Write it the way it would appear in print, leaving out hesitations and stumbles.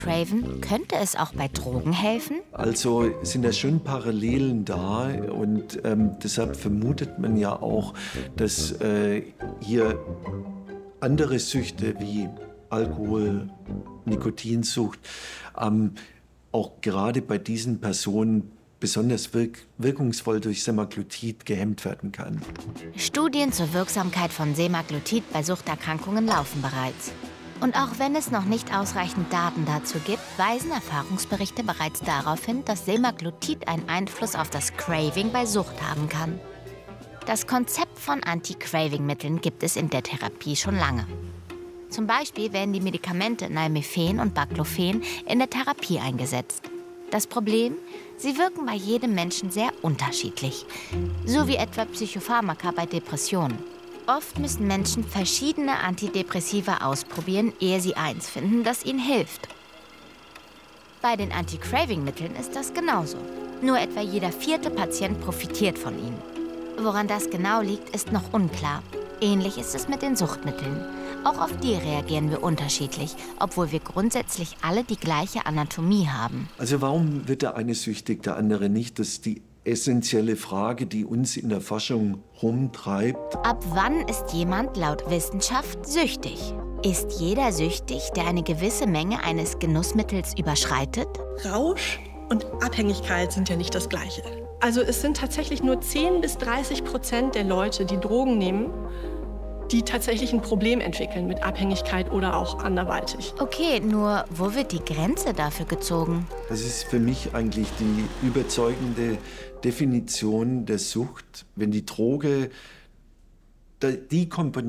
Craven, könnte es auch bei Drogen helfen? Also sind da schon Parallelen da und deshalb vermutet man ja auch, dass hier andere Süchte wie Alkohol, Nikotinsucht auch gerade bei diesen Personen besonders wirkungsvoll durch Semaglutid gehemmt werden kann. Studien zur Wirksamkeit von Semaglutid bei Suchterkrankungen laufen bereits. Und auch wenn es noch nicht ausreichend Daten dazu gibt, weisen Erfahrungsberichte bereits darauf hin, dass Semaglutid einen Einfluss auf das Craving bei Sucht haben kann. Das Konzept von Anti-Craving-Mitteln gibt es in der Therapie schon lange. Zum Beispiel werden die Medikamente Nalmefen und Baclofen in der Therapie eingesetzt. Das Problem? Sie wirken bei jedem Menschen sehr unterschiedlich, so wie etwa Psychopharmaka bei Depressionen. Oft müssen Menschen verschiedene Antidepressiva ausprobieren, ehe sie eins finden, das ihnen hilft. Bei den Anti-Craving-Mitteln ist das genauso. Nur etwa jeder 4. Patient profitiert von ihnen. Woran das genau liegt, ist noch unklar. Ähnlich ist es mit den Suchtmitteln. Auch auf die reagieren wir unterschiedlich, obwohl wir grundsätzlich alle die gleiche Anatomie haben. Also warum wird der eine süchtig, der andere nicht? Das ist die essentielle Frage, die uns in der Forschung rumtreibt. Ab wann ist jemand laut Wissenschaft süchtig? Ist jeder süchtig, der eine gewisse Menge eines Genussmittels überschreitet? Rausch und Abhängigkeit sind ja nicht das Gleiche. Also es sind tatsächlich nur 10–30% der Leute, die Drogen nehmen, die tatsächlich ein Problem entwickeln mit Abhängigkeit oder auch anderweitig. Okay, nur wo wird die Grenze dafür gezogen? Das ist für mich eigentlich die überzeugende Definition der Sucht, wenn die Droge die Komponente